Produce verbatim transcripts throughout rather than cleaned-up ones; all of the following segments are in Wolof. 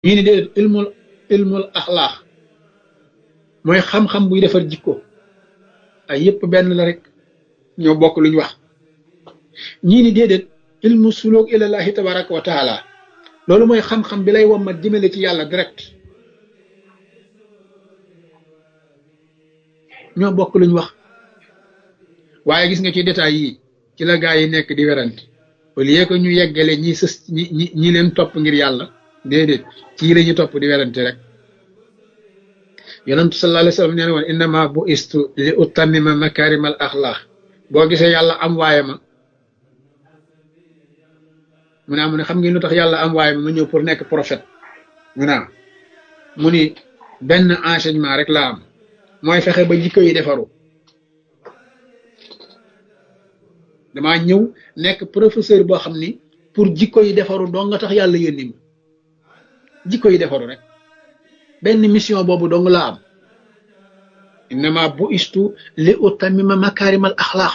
ñii ni déedéet ilmul ilmul axlaax mooy xam-xam buy defar jikko ay yépp benn la rek ñoo bokk luñ wax. ñii ni déedéet ilmu suluk ilallahi tabaraka wa taala loolu mooy xam-xam bi lay wommat jëmale ci yàlla direct ñoo bokk luñ wax. waaye gis nga ci détails yi ci la gaa yi nekk di werante au lieu que ñu yeggale ñi sës ñi ñi ñi leen topp ngir yàlla déedéet ci la ñu topp di werante rek. yonentu sallallahu alayhi wa sallam nee na woon innama bu istu li utammima makarimal axlaax boo gisee yàlla am waaye ma mu ne mu ne xam ngeen lu tax yàlla am waaye ma ma ñëw pour nekk prophète mu ne mu ni benn enseignement rek laa am mooy fexe ba jikko yi defaru damaa ñëw nekk professeur boo xam ni pour jikko yi defaru dong nga tax yàlla yónni ma jikko yi defaru rek benn mission boobu dong laa am innama bu istu li utammima makarimal axlaax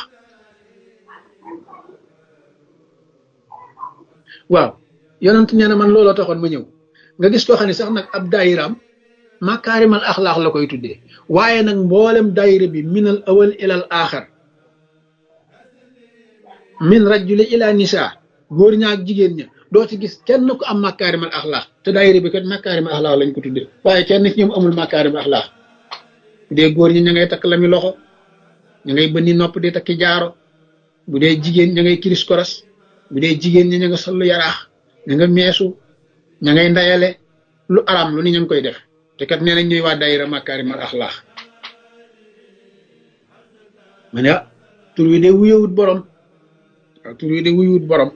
waaw yonent nee na man looloo taxoon ma ñëw nga gis koo xam ne sax nag ab daayiraam makarimal axlaax la koy tuddee waaye nag mboolem daayira bi minal awal ilal axar min rajuli ila nisa góor ña ak jigéen ña doo ci gis kenn ku am makaarimal axlaax te daayira bi kat makaarimal axlaax lañ ko tuddee waaye kenn ci ñoom amul makaarimal axlaax bu dee góor ñi ña ngay takk lami loxo ña ngay bënni nopp di takki jaaro bu dee jigéen ña ngay kiris koras bu dee jigéen ñi ña nga sollu yaraax ña nga meesu ña ngay ndayale lu araam lu ni ña ngi koy def te kat nee nañ ñuy waa daayira makaarimal axlaax ma ne ah tur wi de wuyewut borom waaw tur wi de wuyewut borom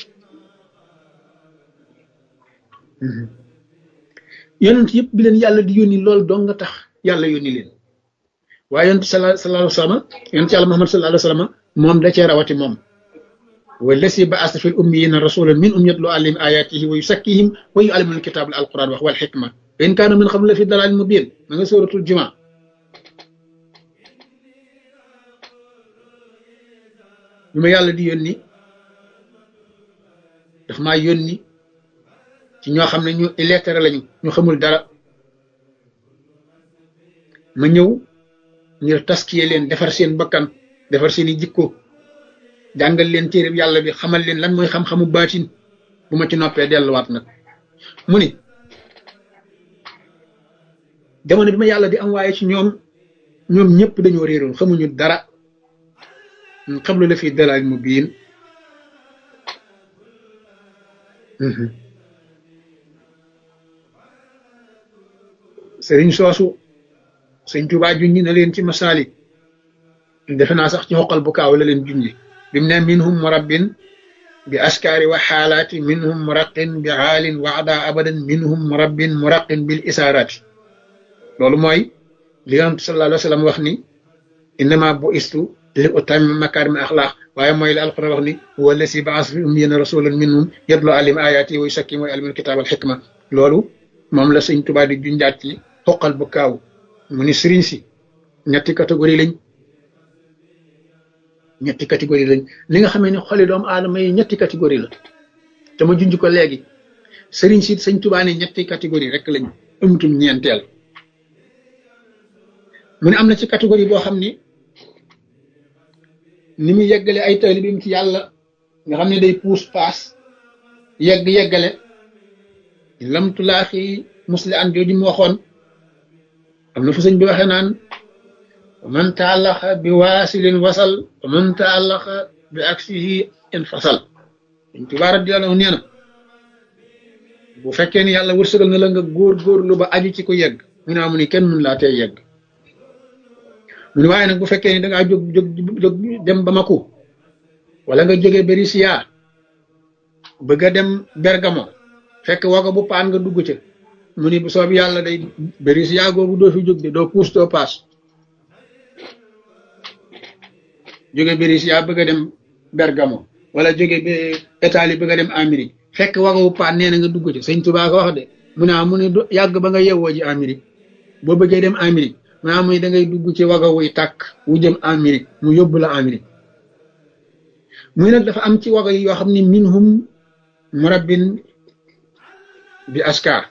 yonent yëpp bi leen yàlla di yónni loolu dong nga tax yàlla yónni leen waaye yonent sallallahu alayhi wa sallam yonent yàlla Muhammad sallallahu alayhi wa sallam moom da cee rawati moom wallasi ba'asa fil ummiyina rasulan minhum yatlu alayhim ayatihi wa yusakkihim wa yu'allimuhumul kitaba al quran wax wal hikma wa in kaanu min qablu la fi dalalin mubin ma nga suratul jumaa bi ma yàlla di yónni daf maa yónni ci ñoo xam ne ñu illettré lañu ñu xamul dara ma ñëw ngir taskiye leen defar seen bakkan defar seeni jikko jàngal leen téereb yàlla bi xamal leen lan mooy xam-xamu baatin bu ma ci noppee delluwaat nag mu ni jamono bi ma yàlla di am waaye ci ñoom ñoom ñëpp dañoo réeroon xamuñu dara min qablu la fi dalal mubiin sëriñ soosu sëñ Tuubaa junñi na leen ci masaalik defe naa sax ci xoqal bu kaaw la leen junñi bi mu ne minhum murabbin bi askaari wa xaalaati minhum muraqin bi xaalin waada abadan minhum murabbin muraqin bil isaaraati loolu mooy li yonent sallallahu alayhi wa sallam wax ni innama bu istu li utammima makaarima axlaax waaye mooy la alquran wax ni huwa allasi ba'asa fi ummiyyiina rasulan minhum yatlu alayhim ayaatihi wa yuzakkihim wa yu'allimuhumul kitaaba wal hikma loolu moom la sëñ Tuubaa di junjaat ci xoqal bu kaaw mu ni sëriñ si ñetti catégorie lañ ñetti catégorie lañ li nga xamee ne xoli doomu aadama yi ñetti catégorie la te ma junj ko léegi sëriñ si sëñ Tuubaa ne ñetti catégorie rek lañ amutum ñeenteel mu ne am na ci catégorie boo xam ni ni mu yeggale ay taalibeem ci yàlla nga xam ne day puus paas yegg yeggale lamtulaaxi musli an jooju mu waxoon am na fu sëñ bi waxee naan man taallaxa bi waasilin wasal man taallaxa bi aksihi in fasal Sëñ Tuubaa radiyallaahu nee na bu fekkee ni yàlla wërsëgal na la nga góor góorlu ba aju ci ko yegg mu ne amu ni kenn mun laa tey yegg mu ne waaye nag bu fekkee ni dangaa jóg jóg jóg dem Bamako wala nga jógee Berisiya bëgg a dem Bergamo fekk wago bu paan nga dugg ca mu ni bu soob yàlla day Berisiya googu doo fi jóg de doo puus doo paas jóge Berisiya bëgg a dem Bergamo wala jóge ba Italie bëgg a dem Amérique fekk wago bu paan nee na nga dugg ca Sëñ Tuubaa ko wax de mu ne mu ne yàgg ba nga yewwoo ji Amérique boo bëggee dem Amérique maa muy da ngay dugg ci waga wuy tàkk wu jëm Amérique mu yóbbu la Amérique muy nag dafa am ci waga yi yoo xam ne minhum murabbin bi askar